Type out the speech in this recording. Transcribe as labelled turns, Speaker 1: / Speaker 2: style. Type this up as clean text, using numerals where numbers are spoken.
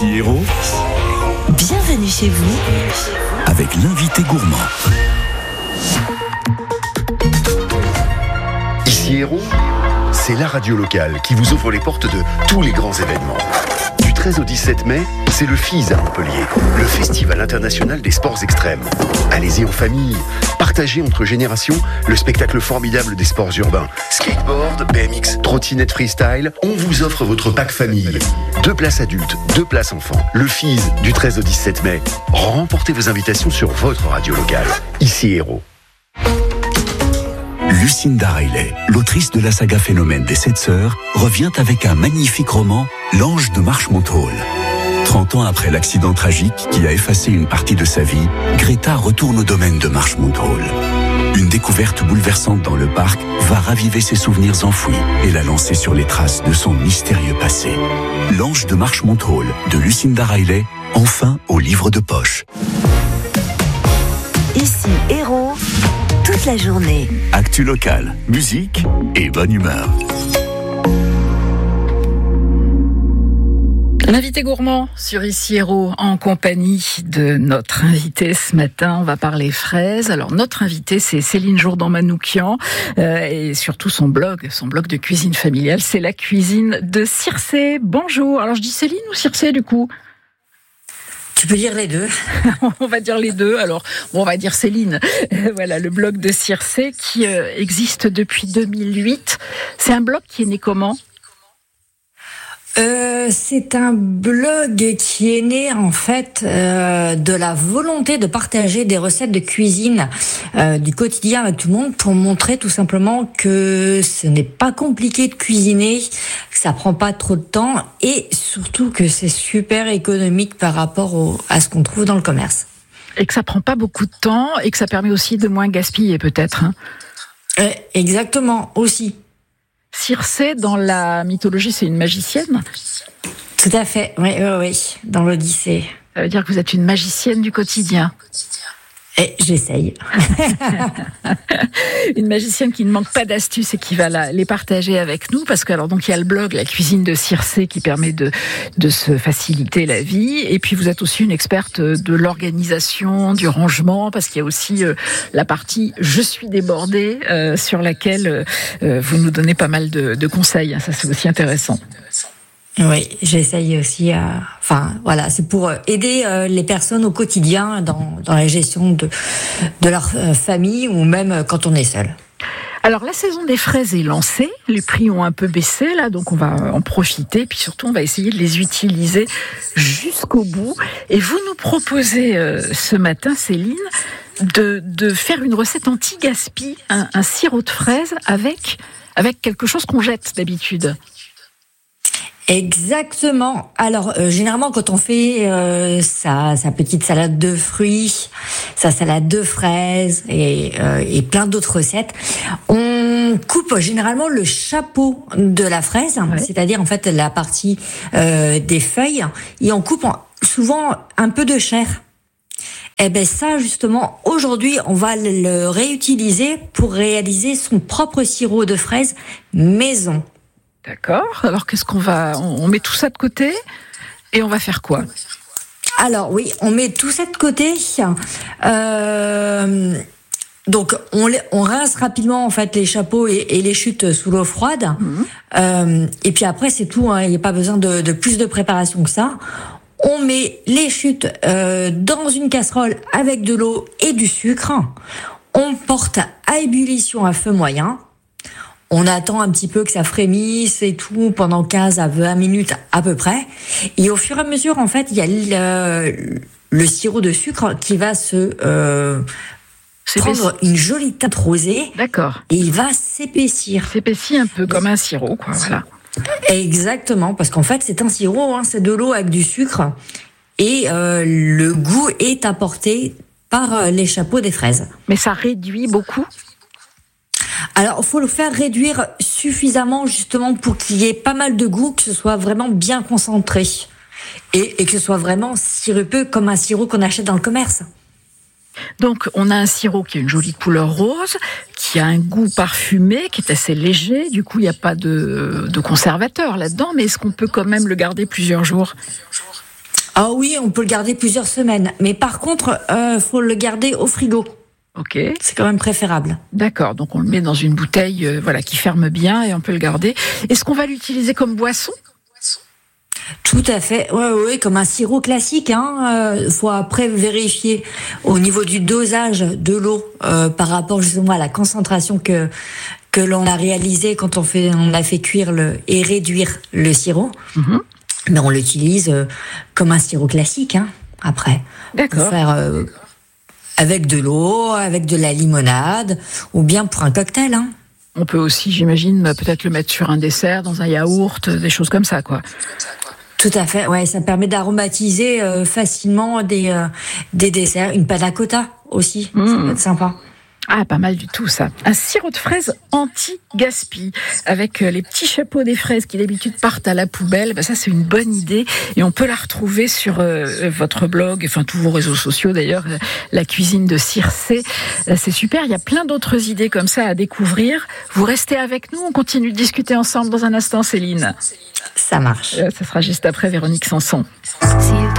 Speaker 1: Ici Héros,
Speaker 2: bienvenue chez vous
Speaker 1: avec l'invité gourmand.
Speaker 3: Ici Héros, c'est la radio locale qui vous ouvre les portes de tous les grands événements. Du 13 au 17 mai, c'est le FISE à Montpellier, le Festival international des sports extrêmes. Allez-y en famille, partagez entre générations le spectacle formidable des sports urbains. Skateboard, BMX, trottinette freestyle, on vous offre votre pack famille. 2 places adultes, 2 places enfants. Le FISE du 13 au 17 mai. Remportez vos invitations sur votre radio locale. Ici Héros.
Speaker 1: Lucinda Riley, l'autrice de la saga Phénomène des 7 sœurs, revient avec un magnifique roman, L'Ange de Marchmont Hall. 30 ans après l'accident tragique qui a effacé une partie de sa vie, Greta retourne au domaine de Marchmont Hall. Une découverte bouleversante dans le parc va raviver ses souvenirs enfouis et la lancer sur les traces de son mystérieux passé. L'Ange de Marchmont Hall de Lucinda Riley, enfin au livre de poche.
Speaker 2: Ici Héros, toute la journée.
Speaker 1: Actu locale, musique et bonne humeur.
Speaker 4: L'invité gourmand sur Ici Héros en compagnie de notre invité ce matin. On va parler fraises. Alors notre invité c'est Céline Jourdan-Manoukian et surtout son blog de cuisine familiale, c'est la cuisine de Circé. Bonjour. Alors je dis Céline ou Circé du coup ?
Speaker 5: Tu peux dire les deux.
Speaker 4: On va dire les deux. Alors, on va dire Céline. Voilà, le blog de Circé qui existe depuis 2008. C'est un blog qui est né comment ?
Speaker 5: C'est un blog qui est né en fait de la volonté de partager des recettes de cuisine du quotidien avec tout le monde pour montrer tout simplement que ce n'est pas compliqué de cuisiner, que ça prend pas trop de temps et surtout que c'est super économique par rapport à ce qu'on trouve dans le commerce.
Speaker 4: Et que ça prend pas beaucoup de temps et que ça permet aussi de moins gaspiller peut-être.
Speaker 5: Exactement, aussi.
Speaker 4: Circé, dans la mythologie, c'est une magicienne ?
Speaker 5: Tout à fait, oui, dans l'Odyssée.
Speaker 4: Ça veut dire que vous êtes une magicienne du quotidien.
Speaker 5: Et j'essaye.
Speaker 4: Une magicienne qui ne manque pas d'astuces et qui va les partager avec nous, parce que alors donc il y a le blog La cuisine de Circé qui permet de se faciliter la vie, et puis vous êtes aussi une experte de l'organisation, du rangement, parce qu'il y a aussi la partie je suis débordée sur laquelle vous nous donnez pas mal de conseils. Ça c'est aussi intéressant.
Speaker 5: Oui, j'essaye aussi. C'est pour aider les personnes au quotidien dans la gestion de leur famille ou même quand on est seul.
Speaker 4: Alors la saison des fraises est lancée, les prix ont un peu baissé là, donc on va en profiter, puis surtout on va essayer de les utiliser jusqu'au bout. Et vous nous proposez ce matin, Céline, de faire une recette anti-gaspi, un sirop de fraises avec quelque chose qu'on jette d'habitude.
Speaker 5: Exactement. Alors généralement quand on fait sa petite salade de fruits, sa salade de fraises et plein d'autres recettes, on coupe généralement le chapeau de la fraise, c'est-à-dire en fait la partie des feuilles, et on coupe souvent un peu de chair. Eh ben ça justement aujourd'hui on va le réutiliser pour réaliser son propre sirop de fraises maison.
Speaker 4: D'accord. Alors qu'est-ce qu'on va... On met tout ça de côté et on va faire quoi ?
Speaker 5: Alors oui, on met tout ça de côté. Donc on rince rapidement en fait les chapeaux et les chutes sous l'eau froide. Et puis après c'est tout. Il n'y a pas besoin de plus de préparation que ça. On met les chutes dans une casserole avec de l'eau et du sucre. On porte à ébullition à feu moyen. On attend un petit peu que ça frémisse et tout pendant 15 à 20 minutes à peu près. Et au fur et à mesure, en fait, il y a le sirop de sucre qui va prendre une jolie teinte rosée.
Speaker 4: D'accord.
Speaker 5: Et il va s'épaissir.
Speaker 4: S'épaissit un peu comme un sirop, quoi. Voilà.
Speaker 5: Exactement, parce qu'en fait, c'est un sirop, c'est de l'eau avec du sucre. Et le goût est apporté par les chapeaux des fraises.
Speaker 4: Mais ça réduit beaucoup ?
Speaker 5: Alors, il faut le faire réduire suffisamment justement pour qu'il y ait pas mal de goût, que ce soit vraiment bien concentré et que ce soit vraiment sirupeux comme un sirop qu'on achète dans le commerce.
Speaker 4: Donc, on a un sirop qui a une jolie couleur rose, qui a un goût parfumé, qui est assez léger. Du coup, il n'y a pas de conservateur là-dedans, mais est-ce qu'on peut quand même le garder plusieurs jours ?
Speaker 5: Ah oui, on peut le garder plusieurs semaines. Mais par contre, faut le garder au frigo.
Speaker 4: Ok.
Speaker 5: C'est quand même préférable.
Speaker 4: D'accord, donc on le met dans une bouteille qui ferme bien et on peut le garder. Est-ce qu'on va l'utiliser comme boisson ?
Speaker 5: Tout à fait, oui, comme un sirop classique. Faut après vérifier au niveau du dosage de l'eau par rapport justement à la concentration que l'on a réalisé quand on a fait cuire et réduire le sirop. Mm-hmm. Mais on l'utilise comme un sirop classique. Après,
Speaker 4: d'accord.
Speaker 5: Pour faire avec de l'eau, avec de la limonade, ou bien pour un cocktail.
Speaker 4: On peut aussi, j'imagine, peut-être le mettre sur un dessert, dans un yaourt, des choses comme ça, quoi.
Speaker 5: Tout à fait, ouais, ça permet d'aromatiser facilement des desserts, une panna cotta aussi, ça peut être sympa.
Speaker 4: Ah, pas mal du tout ça. Un sirop de fraises anti-gaspi avec les petits chapeaux des fraises qui d'habitude partent à la poubelle. Ça, c'est une bonne idée et on peut la retrouver sur votre blog, enfin tous vos réseaux sociaux d'ailleurs, la cuisine de Circé. C'est super, il y a plein d'autres idées comme ça à découvrir. Vous restez avec nous, on continue de discuter ensemble dans un instant, Céline.
Speaker 5: Ça marche.
Speaker 4: Ça sera juste après Véronique Sanson.